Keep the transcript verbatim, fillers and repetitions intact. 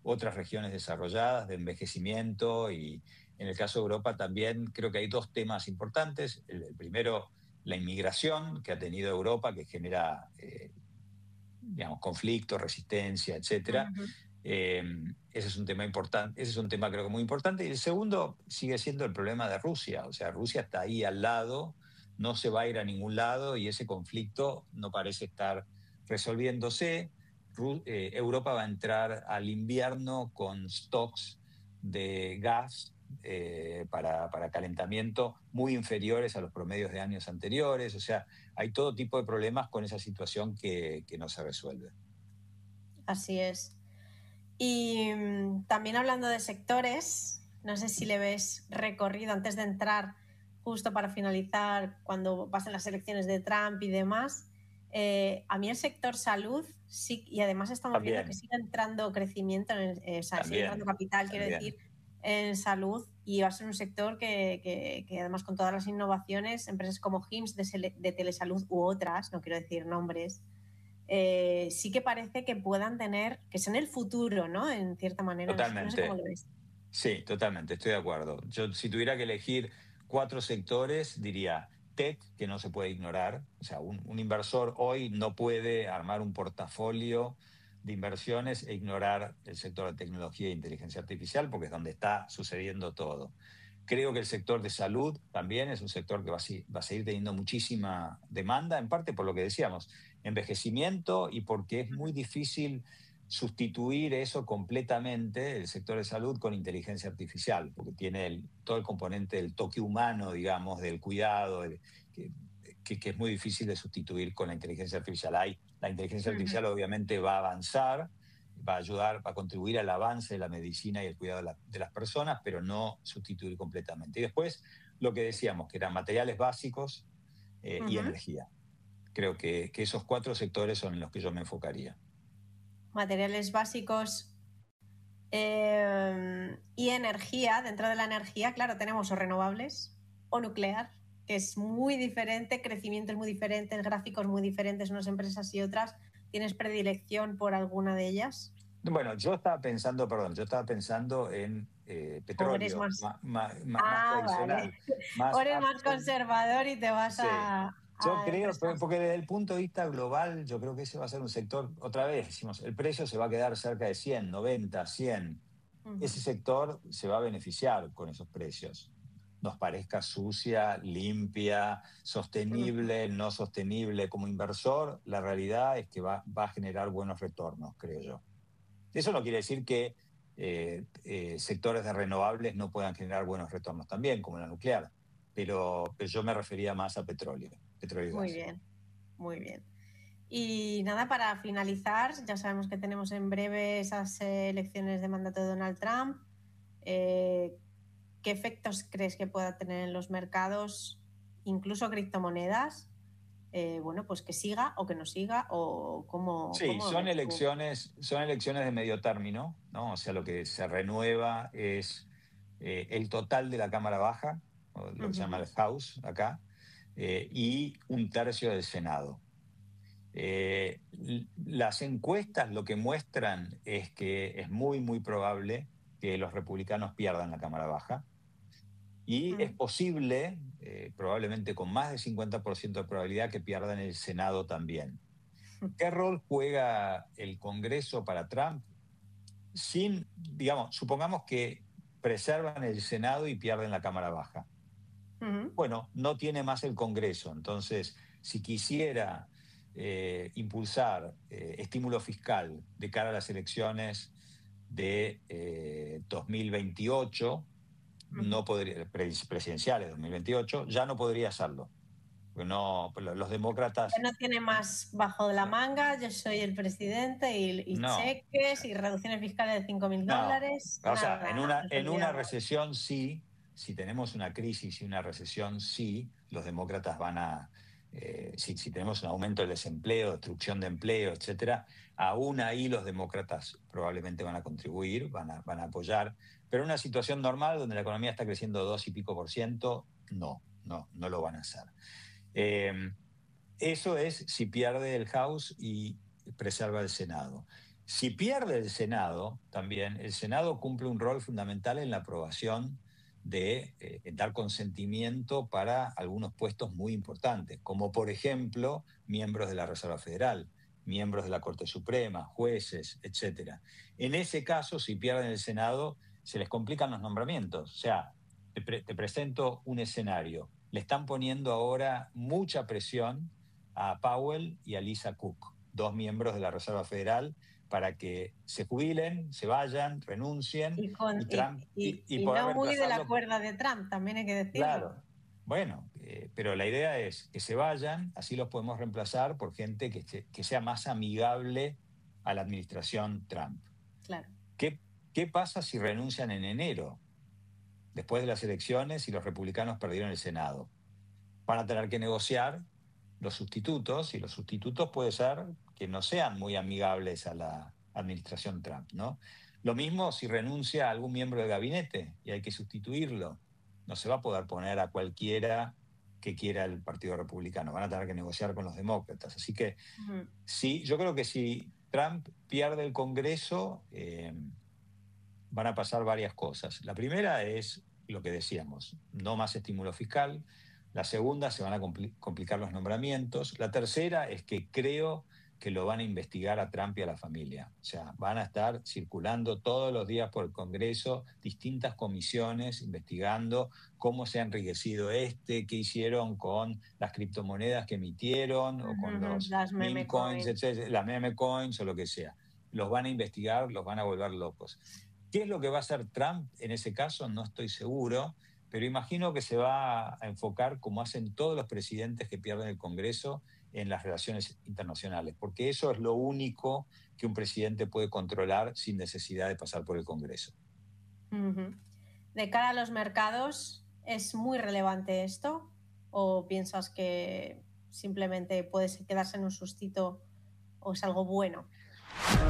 otras regiones desarrolladas de envejecimiento, y en el caso de Europa también creo que hay dos temas importantes. El, el primero, la inmigración que ha tenido Europa, que genera eh, digamos, conflicto, resistencia, etcétera. Ujú. Eh, ese es un tema importante, ese es un tema creo que muy importante. Y el segundo sigue siendo el problema de Rusia. O sea, Rusia está ahí al lado, no se va a ir a ningún lado y ese conflicto no parece estar resolviéndose. Ru- eh, Europa va a entrar al invierno con stocks de gas eh, para, para calentamiento muy inferiores a los promedios de años anteriores. O sea, hay todo tipo de problemas con esa situación que, que no se resuelve. Así es. Y mm, también hablando de sectores, no sé si le ves recorrido antes de entrar, justo para finalizar, cuando pasen las elecciones de Trump y demás. Eh, a mí el sector salud sí, y además estamos viendo que También, sigue entrando crecimiento, en, eh, o sea, sigue entrando también, capital, quiero decir, también. en salud, y va a ser un sector que, que, que además con todas las innovaciones, empresas como H I M S de, sele- de telesalud u otras, no quiero decir nombres, eh, sí que parece que puedan tener, que son el futuro, ¿no? En cierta manera, no sé, no sé cómo Totalmente. lo ves. Sí, totalmente, estoy de acuerdo. Yo, si tuviera que elegir cuatro sectores, diría tech, que no se puede ignorar. O sea, un, un inversor hoy no puede armar un portafolio de inversiones e ignorar el sector de tecnología e inteligencia artificial, porque es donde está sucediendo todo. Creo que el sector de salud también es un sector que va a, si- va a seguir teniendo muchísima demanda, en parte por lo que decíamos, envejecimiento, y porque es muy difícil sustituir eso completamente, el sector de salud, con inteligencia artificial, porque tiene el- todo el componente del toque humano, digamos, del cuidado, el- que, que- que es muy difícil de sustituir con la inteligencia artificial. Hay, la inteligencia Ujú. artificial obviamente va a avanzar, va a ayudar, va a contribuir al avance de la medicina y el cuidado de, la- de las personas, pero no sustituir completamente. Y después, lo que decíamos, que eran materiales básicos eh, y Ujú. energía. Creo que, que esos cuatro sectores son en los que yo me enfocaría. Materiales básicos eh, y energía. Dentro de la energía, claro, tenemos o renovables o nuclear, que es muy diferente, crecimientos muy diferentes, gráficos muy diferentes, unas empresas y otras. ¿Tienes predilección por alguna de ellas? Bueno, yo estaba pensando, perdón, yo estaba pensando en eh, ¿O eres petróleo, más? ma- ma- ma- más Ah, vale. tradicional, más O eres más upstream. conservador y te vas Sí, a, yo a creo, pero- empresas. porque desde el punto de vista global, yo creo que ese va a ser un sector, otra vez, decimos, el precio se va a quedar cerca de cien, noventa, cien. Ujú. Ese sector se va a beneficiar con esos precios. Nos parezca sucia, limpia, Ujú. sostenible, no sostenible. Como inversor, la realidad es que va, va a generar buenos retornos, creo yo. Eso no quiere decir que eh, eh, sectores de renovables no puedan generar buenos retornos también, como la nuclear, pero, pero yo me refería más a petróleo, petróleo y Muy gas. bien, muy bien. Y nada, para finalizar, ya sabemos que tenemos en breve esas eh, elecciones de mandato de Donald Trump. Eh, ¿Qué efectos crees que pueda tener en los mercados, incluso criptomonedas? Eh, bueno, pues que siga o que no siga, o cómo, Sí, cómo lo son ves tú. elecciones, son elecciones de medio término, ¿no? O sea, lo que se renueva es eh, el total de la Cámara Baja, o lo que se llama Ujú. el House acá, eh, y un tercio del Senado. Eh, las encuestas lo que muestran es que es muy, muy probable que los republicanos pierdan la Cámara Baja, y es Mm. posible, eh, probablemente con más del cincuenta por ciento de probabilidad, que pierdan el Senado también. ¿Qué rol juega el Congreso para Trump? Sin, digamos, supongamos que preservan el Senado y pierden la Cámara Baja. Ujú. Bueno, no tiene más el Congreso. Entonces, si quisiera eh, impulsar eh, estímulo fiscal de cara a las elecciones de eh, dos mil veintiocho, Ujú. no podría, presidenciales dos mil veintiocho, ya no podría hacerlo. Porque no, los Que demócratas, no tiene más bajo de la manga, yo soy el presidente y, y no. O cheques sea, y reducciones fiscales de cinco mil no, dólares, o sea, en nada, una, nos en una olvidamos. recesión sí, si tenemos una crisis y una recesión sí, los demócratas van a, eh, si, si tenemos un aumento del desempleo, destrucción de empleo, etcétera, aún ahí los demócratas probablemente van a contribuir, van a, van a apoyar, pero en una situación normal donde la economía está creciendo dos y pico por ciento, no, no, no lo van a hacer. Eh, Eso es si pierde el House y preserva el Senado. Si pierde el Senado, también, el Senado cumple un rol fundamental en la aprobación de eh, dar consentimiento para algunos puestos muy importantes, como por ejemplo miembros de la Reserva Federal, miembros de la Corte Suprema, jueces, etcétera. En ese caso, si pierden el Senado, se les complican los nombramientos. O sea, te, pre te presento un escenario. Le están poniendo ahora mucha presión a Powell y a Lisa Cook, dos miembros de la Reserva Federal, para que se jubilen, se vayan, renuncien y, con, y, y, Trump, y, y, y y poder no muy de la reemplazarlo. cuerda de Trump, también hay que decirlo. Claro, bueno, eh, pero la idea es que se vayan, así los podemos reemplazar por gente que, que sea más amigable a la administración Trump. Claro. ¿Qué, qué pasa si renuncian en enero, después de las elecciones y los republicanos perdieron el Senado? Van a tener que negociar los sustitutos, y los sustitutos puede ser que no sean muy amigables a la administración Trump, ¿no? Lo mismo si renuncia a algún miembro del gabinete y hay que sustituirlo. No se va a poder poner a cualquiera que quiera el Partido Republicano. Van a tener que negociar con los demócratas. Así que uh-huh. sí, yo creo que si Trump pierde el Congreso, eh, van a pasar varias cosas. La primera es lo que decíamos, no más estímulo fiscal. La segunda, se van a compl complicar los nombramientos. La tercera es que creo que lo van a investigar a Trump y a la familia. O sea, van a estar circulando todos los días por el Congreso distintas comisiones investigando cómo se ha enriquecido este, qué hicieron con las criptomonedas que emitieron, uh-huh, o con los las meme coins, coins, etcétera, las meme coins o lo que sea. Los van a investigar, los van a volver locos. ¿Qué es lo que va a hacer Trump en ese caso? No estoy seguro, pero imagino que se va a enfocar, como hacen todos los presidentes que pierden el Congreso, en las relaciones internacionales, porque eso es lo único que un presidente puede controlar sin necesidad de pasar por el Congreso. Uh-huh. De cara a los mercados, ¿es muy relevante esto? ¿O piensas que simplemente puede quedarse en un sustito o es algo bueno?